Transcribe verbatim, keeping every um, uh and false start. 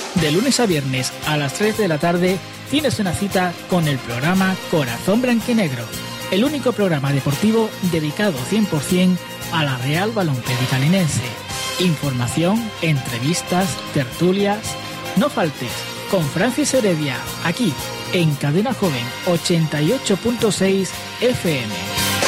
De lunes a viernes a las tres de la tarde tienes una cita con el programa Corazón Blanquinegro, el único programa deportivo dedicado cien por ciento a la Real Balompédica Linense. Información, entrevistas, tertulias. No faltes con Francis Heredia, aquí en Cadena Joven ochenta y ocho punto seis F M.